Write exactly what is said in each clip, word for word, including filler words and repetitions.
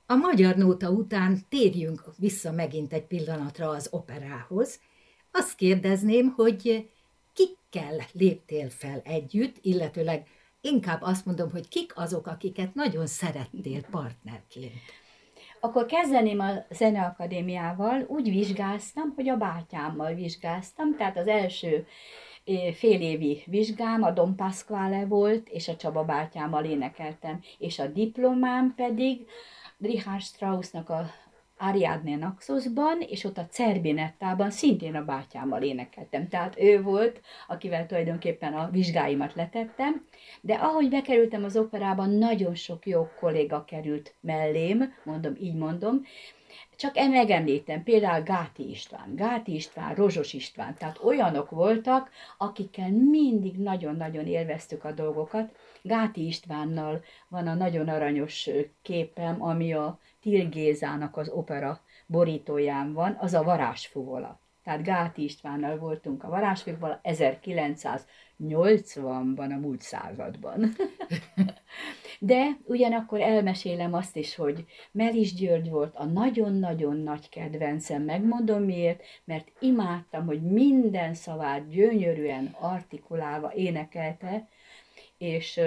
A Magyar Nóta után térjünk vissza megint egy pillanatra az operához. Azt kérdezném, hogy kikkel léptél fel együtt, illetőleg inkább azt mondom, hogy kik azok, akiket nagyon szerettél partnerként. Akkor kezdeném a Zeneakadémiával. Úgy vizsgáztam, hogy a bátyámmal vizsgáztam, tehát az első fél évi vizsgám a Don Pasquale volt, és a Csaba bátyámmal énekeltem, és a diplomám pedig Richard Straussnak a Ariadne Naxosban, és ott a Cerbinettában szintén a bátyámmal énekeltem. Tehát ő volt, akivel tulajdonképpen a vizsgáimat letettem, de ahogy bekerültem az operában, nagyon sok jó kolléga került mellém, mondom, így mondom, csak megemlítem, például Gáti István, Gáti István, Rozsos István, tehát olyanok voltak, akikkel mindig nagyon-nagyon élveztük a dolgokat. Gáti Istvánnal van a nagyon aranyos képem, ami a Till Gézának az opera borítóján van, az a Varázsfuvola. Tehát Gáti Istvánnal voltunk a Varázsfuvola ezerkilencszáznyolcvanban, a múlt században. De ugyanakkor elmesélem azt is, hogy Melis György volt a nagyon-nagyon nagy kedvencem, megmondom miért, mert imádtam, hogy minden szavát gyönyörűen artikulálva énekelte, és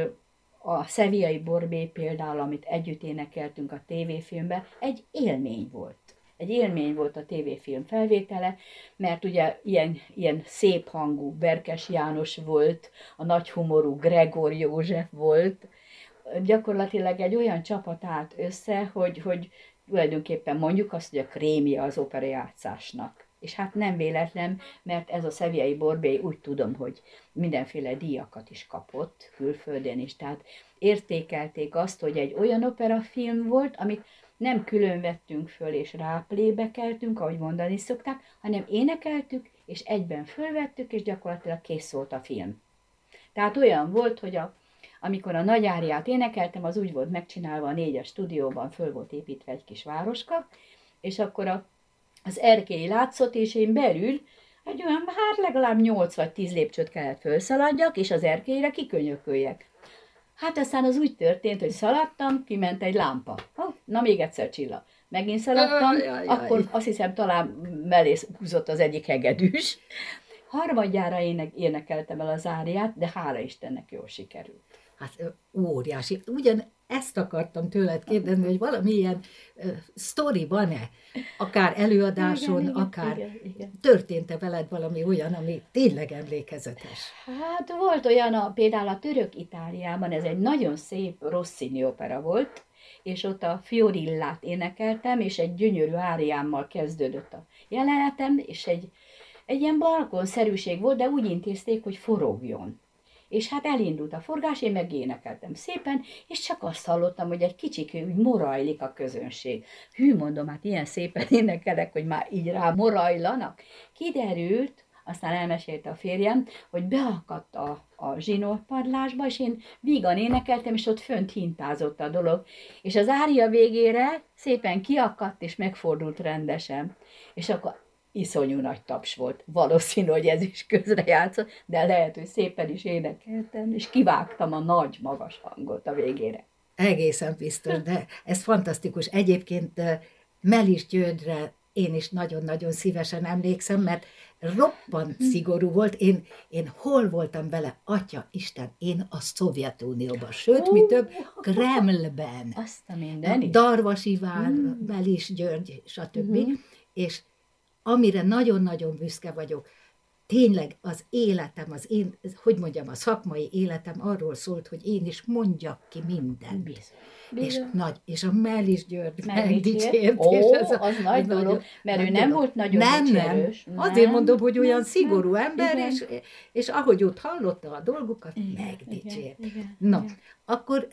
a Sevillai Borbé például, amit együtt énekeltünk a tévéfilmben, egy élmény volt. Egy élmény volt a tévéfilm felvétele, mert ugye ilyen, ilyen szép hangú Berkes János volt, a nagy humorú Gregor József volt, gyakorlatilag egy olyan csapat állt össze, hogy, hogy tulajdonképpen mondjuk azt, hogy a krémje az operajátszásnak. És hát nem véletlen, mert ez a Sevillai Borbé, úgy tudom, hogy mindenféle díjakat is kapott külföldön is. Tehát értékelték azt, hogy egy olyan operafilm volt, amit nem külön vettünk föl és ráplébekeltünk, ahogy mondani szokták, hanem énekeltük, és egyben fölvettük, és gyakorlatilag kész volt a film. Tehát olyan volt, hogy a, amikor a nagy áriát énekeltem, az úgy volt megcsinálva a négyes stúdióban, föl volt építve egy kis városka, és akkor a, az erkély látszott, és én belül egy olyan, hát legalább nyolc vagy tíz lépcsőt kellett felszaladjak, és az erkélyre kikönyököljek. Hát aztán az úgy történt, hogy szaladtam, kiment egy lámpa. Oh, na még egyszer csilla. Megint szaladtam, jaj, jaj, akkor jaj. Azt hiszem talán mellé húzott az egyik hegedűs. Harmadjára ének, énekeltem el az áriát, de hála Istennek jól sikerült. Hát óriási. Ugyan ezt akartam tőled kérdezni, hogy valamilyen uh, sztori van-e? Akár előadáson, igen, akár igen, igen. Történt-e veled valami olyan, ami tényleg emlékezetes? Hát volt olyan, a, például a Török Itáliában, ez egy nagyon szép Rossini opera volt, és ott a Fiorillát énekeltem, és egy gyönyörű áriámmal kezdődött a jelenetem, és egy, egy ilyen balkonszerűség volt, de úgy intézték, hogy forogjon. És hát elindult a forgás, én meg énekeltem szépen, és csak azt hallottam, hogy egy kicsikő úgy morajlik a közönség. Hű, mondom, hát ilyen szépen énekelek, hogy már így rá morajlanak. Kiderült, aztán elmesélte a férjem, hogy beakadt a, a zsinórpadlásba, és én vígan énekeltem, és ott fönt hintázott a dolog. És az ária végére szépen kiakadt, és megfordult rendesen. És akkor iszonyú nagy taps volt. Valószínű, hogy ez is közrejátszott, de lehet, hogy szépen is énekeltem, és kivágtam a nagy, magas hangot a végére. Egészen biztos, de ez fantasztikus. Egyébként Melis Györgyre én is nagyon-nagyon szívesen emlékszem, mert roppant szigorú volt. Én, én hol voltam vele? Atya Isten, én a Szovjetunióban, sőt, mi több, Kremlben. Azt a minden. Darvas Iván, mm. Melis György, stb. Mm. És amire nagyon-nagyon büszke vagyok, tényleg az életem, az én, hogy mondjam, a szakmai életem arról szólt, hogy én is mondjak ki mindent. Bizony. Bizony. És nagy, és a Melis György megdicsért. Ó, az, az nagy dolog, nagyon, mert ő nem dolog. Volt nagyon nem, dicsérős. Nem, azért mondom, hogy olyan nem, szigorú nem, ember, és, és ahogy ott hallotta a dolgokat, igen, megdicsért. Igen, igen, Na, igen. akkor...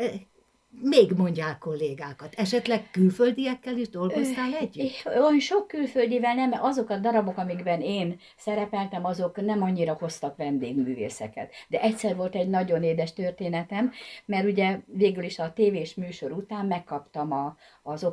Még mondják kollégákat. Esetleg külföldiekkel is dolgoztál együtt? Olyan sok külföldivel nem, azok a darabok, amikben én szerepeltem, azok nem annyira hoztak vendégművészeket. De egyszer volt egy nagyon édes történetem, mert ugye végül is a tévés műsor után megkaptam a, az